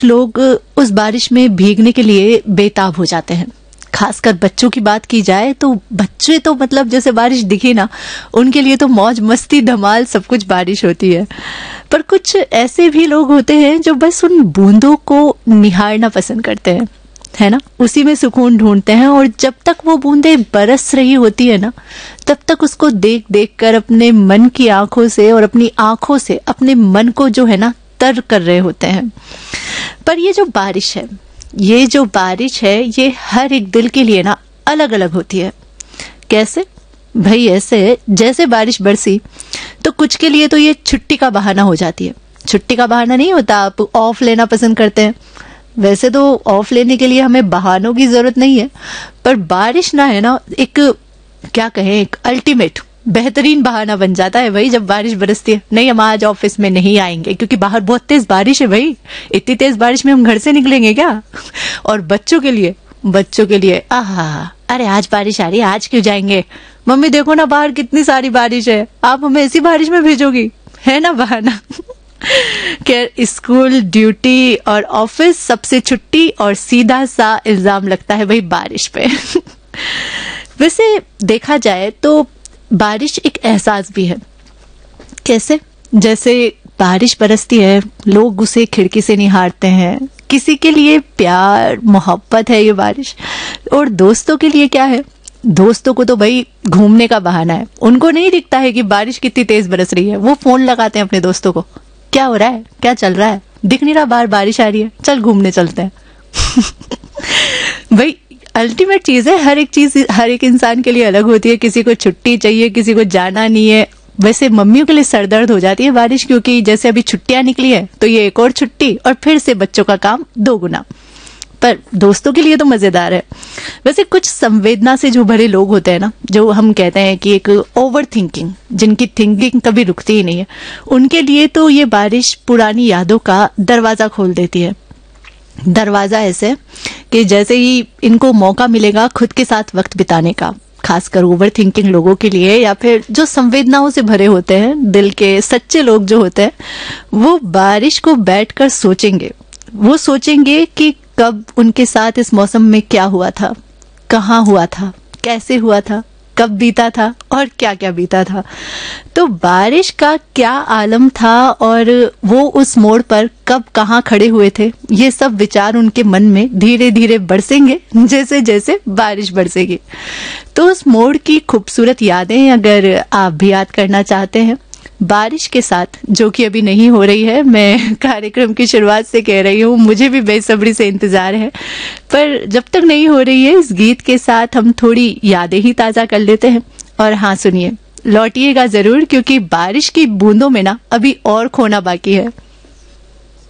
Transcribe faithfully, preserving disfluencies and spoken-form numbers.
लोग उस बारिश में भीगने के लिए बेताब हो जाते हैं। खासकर बच्चों की बात की जाए तो बच्चे तो मतलब जैसे बारिश दिखी ना, उनके लिए तो मौज मस्ती धमाल सब कुछ बारिश होती है। पर कुछ ऐसे भी लोग होते हैं जो बस उन बूंदों को निहारना पसंद करते हैं, है ना, उसी में सुकून ढूंढते हैं। और जब तक वो बूंदे बरस रही होती है ना, तब तक उसको देख देख कर अपने मन की आंखों से और अपनी आंखों से अपने मन को जो है ना तर कर रहे होते हैं। पर ये जो बारिश है, ये जो बारिश है, ये हर एक दिल के लिए ना अलग अलग होती है। कैसे भाई? ऐसे जैसे बारिश बरसी तो कुछ के लिए तो ये छुट्टी का बहाना हो जाती है। छुट्टी का बहाना नहीं होता, आप ऑफ लेना पसंद करते हैं। वैसे तो ऑफ लेने के लिए हमें बहानों की जरूरत नहीं है, पर बारिश ना है ना एक क्या कहें, एक अल्टीमेट बेहतरीन बहाना बन जाता है भाई। जब बारिश बरसती है, नहीं हम आज ऑफिस में नहीं आएंगे क्योंकि बाहर बहुत तेज बारिश है भाई, इतनी तेज बारिश में हम घर से निकलेंगे क्या? और बच्चों के लिए बच्चों के लिए आहा, अरे आज बारिश आ रही है, आज क्यों जाएंगे? मम्मी देखो ना बाहर कितनी सारी बारिश है, आप हमें ऐसी बारिश में भेजोगी? है ना बहाना। खैर, स्कूल, ड्यूटी और ऑफिस सबसे छुट्टी और सीधा सा इल्जाम लगता है भाई बारिश पे। वैसे देखा जाए तो बारिश एक एहसास भी है। कैसे? जैसे बारिश बरसती है, लोग उसे खिड़की से निहारते हैं। किसी के लिए प्यार मोहब्बत है ये बारिश, और दोस्तों के लिए क्या है? दोस्तों को तो भाई घूमने का बहाना है। उनको नहीं दिखता है कि बारिश कितनी तेज बरस रही है, वो फोन लगाते हैं अपने दोस्तों को, क्या हो रहा है, क्या चल रहा है, दिख नहीं रहा बाहर बारिश आ रही है, चल घूमने चलते हैं। भाई अल्टीमेट चीज है, हर एक चीज हर एक इंसान के लिए अलग होती है। किसी को छुट्टी चाहिए, किसी को जाना नहीं है। वैसे मम्मियों के लिए सरदर्द हो जाती है बारिश, क्योंकि जैसे अभी छुट्टियां निकली है तो ये एक और छुट्टी और फिर से बच्चों का काम दो गुना। पर दोस्तों के लिए तो मजेदार है। वैसे कुछ संवेदना से जो भरे लोग होते हैं ना, जो हम कहते हैं कि एक ओवर थिंकिंग, जिनकी थिंकिंग कभी रुकती ही नहीं है, उनके लिए तो ये बारिश पुरानी यादों का दरवाजा खोल देती है। दरवाजा ऐसे कि जैसे ही इनको मौका मिलेगा खुद के साथ वक्त बिताने का, खासकर ओवर थिंकिंग लोगों के लिए, या फिर जो संवेदनाओं से भरे होते हैं, दिल के सच्चे लोग जो होते हैं, वो बारिश को बैठकर सोचेंगे। वो सोचेंगे कि कब उनके साथ इस मौसम में क्या हुआ था, कहाँ हुआ था, कैसे हुआ था, कब बीता था और क्या क्या बीता था। तो बारिश का क्या आलम था और वो उस मोड़ पर कब कहाँ खड़े हुए थे, ये सब विचार उनके मन में धीरे धीरे बरसेंगे जैसे जैसे बारिश बरसेगी। तो उस मोड़ की खूबसूरत यादें अगर आप भी याद करना चाहते हैं बारिश के साथ, जो कि अभी नहीं हो रही है, मैं कार्यक्रम की शुरुआत से कह रही हूँ, मुझे भी बेसब्री से इंतजार है, पर जब तक नहीं हो रही है इस गीत के साथ हम थोड़ी यादें ही ताजा कर लेते हैं। और हाँ सुनिए, लौटिएगा जरूर, क्योंकि बारिश की बूंदों में ना अभी और खोना बाकी है।